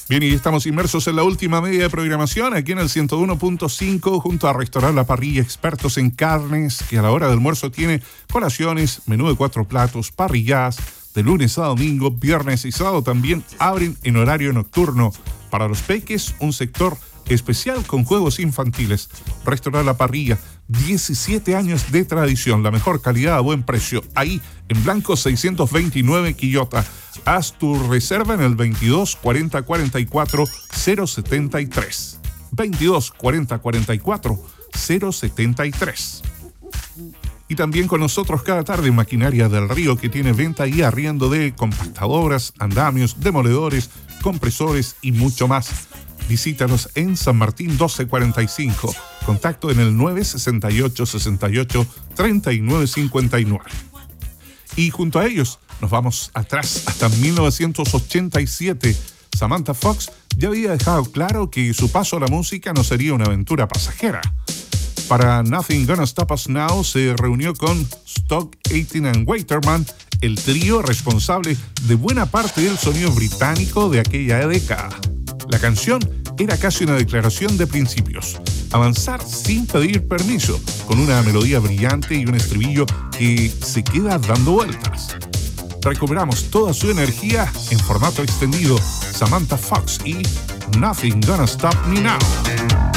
Bien, y estamos inmersos en la última media de programación aquí en el 101.5 junto a Restaurar La Parrilla, expertos en carnes, que a la hora del almuerzo tiene colaciones, menú de 4 platos, parrilladas, de lunes a domingo, viernes y sábado también abren en horario nocturno. Para los peques, un sector especial con juegos infantiles. Restaurar La Parrilla, 17 años de tradición, la mejor calidad a buen precio. Ahí, en Blanco 629 Quillota. Haz tu reserva en el 22 40 44 073. 22 40 44 073. Y también con nosotros cada tarde Maquinaria del Río, que tiene venta y arriendo de compactadoras, andamios, demoledores, compresores y mucho más. Visítanos en San Martín 1245. Contacto en el 968 68 39 59. Y junto a ellos nos vamos atrás hasta 1987. Samantha Fox ya había dejado claro que su paso a la música no sería una aventura pasajera. Para Nothing Gonna Stop Us Now se reunió con Stock Aitken and Waterman, el trío responsable de buena parte del sonido británico de aquella década. La canción era casi una declaración de principios. Avanzar sin pedir permiso, con una melodía brillante y un estribillo que se queda dando vueltas. Recuperamos toda su energía en formato extendido. Samantha Fox y Nothing Gonna Stop Me Now.